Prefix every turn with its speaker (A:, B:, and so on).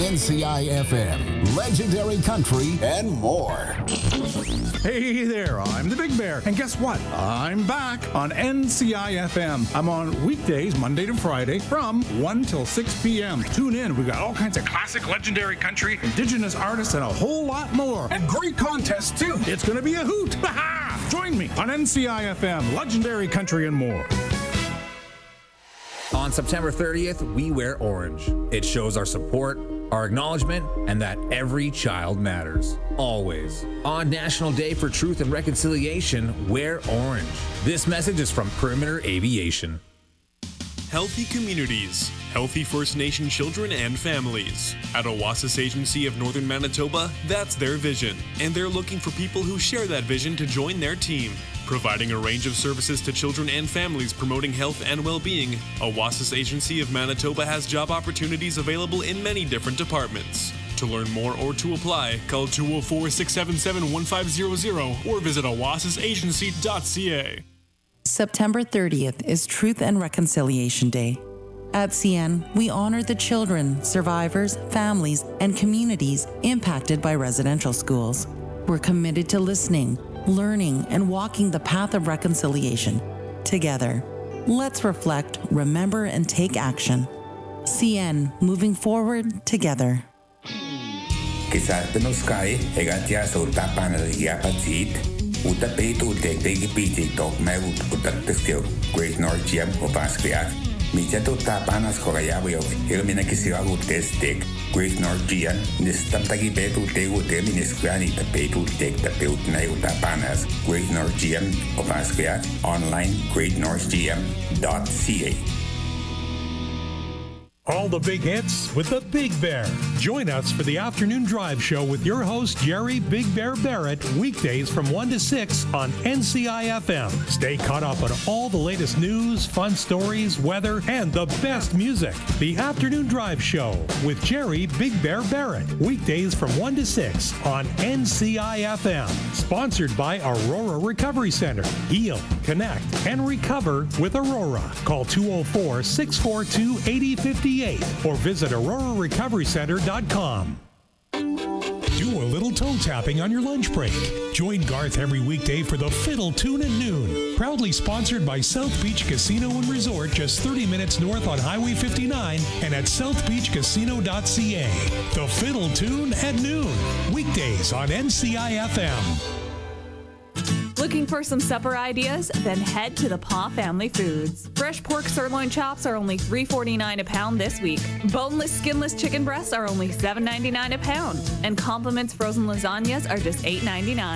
A: NCI FM, Legendary Country, and more.
B: Hey there, I'm the Big Bear. And guess what? I'm back on NCI FM. I'm on weekdays, Monday to Friday, from 1 till 6 p.m. Tune in. We've got all kinds of classic legendary country, indigenous artists, and a whole lot more. And great contests, too. It's going to be a hoot. Join me on NCI FM, Legendary Country, and more.
C: On September 30th, we wear orange. It shows our support, our acknowledgement, and that every child matters. Always. On National Day for Truth and Reconciliation, wear orange. This message is from Perimeter Aviation.
D: Healthy communities, healthy First Nation children and families. At Oasis Agency of Northern Manitoba, that's their vision, and they're looking for people who share that vision to join their team. Providing a range of services to children and families promoting health and well-being, Oasis Agency of Manitoba has job opportunities available in many different departments. To learn more or to apply, call 204-677-1500 or visit oasisagency.ca.
E: September 30th is Truth and Reconciliation Day. At CN, we honor the children, survivors, families, and communities impacted by residential schools. We're committed to listening, learning, and walking the path of reconciliation together. Let's reflect, remember, and take action. CN, moving forward together.
F: Kisa tenoskai egatia sultapan yapatit utapeitu tekpegi tok meut utaktiskel Great North Gem opaskiat mijato tapanas korayabio ilmina kisiagu testek Great North Gem nistantagi betu tegu terminiskrani tapetu tek tapeut neu tapanas Great North Gem opaskiat online greatnorthgm.ca.
G: All the big hits with the Big Bear. Join us for the Afternoon Drive Show with your host, Jerry Big Bear Barrett, weekdays from 1 to 6 on NCI FM. Stay caught up on all the latest news, fun stories, weather, and the best music. The Afternoon Drive Show with Jerry Big Bear Barrett, weekdays from 1 to 6 on NCI FM. Sponsored by Aurora Recovery Center. Heal, connect, and recover with Aurora. Call 204-642-8058. Or visit aurorarecoverycenter.com. Do a little toe tapping on your lunch break. Join Garth every weekday for the Fiddle Tune at noon. Proudly sponsored by South Beach Casino and Resort, just 30 minutes north on Highway 59 and at southbeachcasino.ca. The Fiddle Tune at noon. Weekdays on NCI FM.
H: Looking for some supper ideas? Then head to the Paw Family Foods. Fresh pork sirloin chops are only $3.49 a pound this week. Boneless, skinless chicken breasts are only $7.99 a pound. And Compliments frozen lasagnas are just $8.99.